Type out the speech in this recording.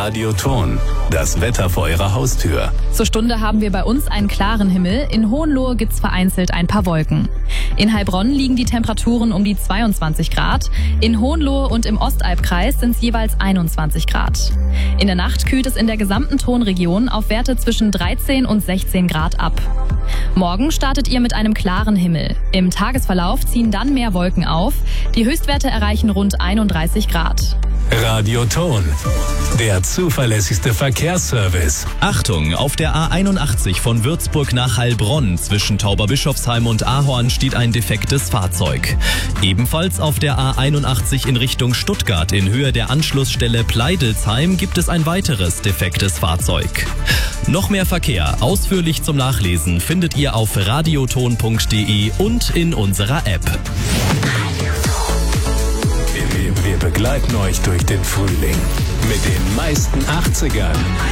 Radioton. Das Wetter vor Ihrer Haustür. Zur Stunde haben wir bei uns einen klaren Himmel. In Hohenlohe gibt's vereinzelt ein paar Wolken. In Heilbronn liegen die Temperaturen um die 22 Grad. In Hohenlohe und im Ostalbkreis sind es jeweils 21 Grad. In der Nacht kühlt es in der gesamten Tonregion auf Werte zwischen 13 und 16 Grad ab. Morgen startet ihr mit einem klaren Himmel. Im Tagesverlauf ziehen dann mehr Wolken auf. Die Höchstwerte erreichen rund 31 Grad. Radioton, der zuverlässigste Verkehrsservice. Achtung, auf der A81 von Würzburg nach Heilbronn zwischen Tauberbischofsheim und Ahorn steht ein defektes Fahrzeug. Ebenfalls auf der A81 in Richtung Stuttgart in Höhe der Anschlussstelle Pleidelsheim gibt es ein weiteres defektes Fahrzeug. Noch mehr Verkehr, ausführlich zum Nachlesen, findet ihr auf radioton.de und in unserer App. Wir begleiten euch durch den Frühling mit den meisten 80ern.